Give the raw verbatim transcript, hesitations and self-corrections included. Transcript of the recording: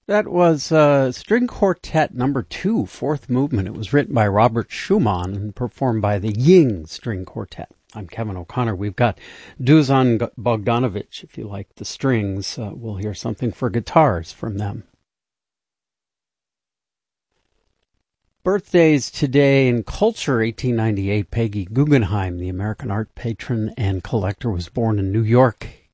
That was uh, String Quartet Number Two, Fourth Movement. It was written by Robert Schumann and performed by the Ying String Quartet. I'm Kevin O'Connor. We've got Dusan Bogdanovich. If you like the strings, uh, we'll hear something for guitars from them. Birthdays today in culture, eighteen ninety-eight, Peggy Guggenheim, the American art patron and collector, was born in New York.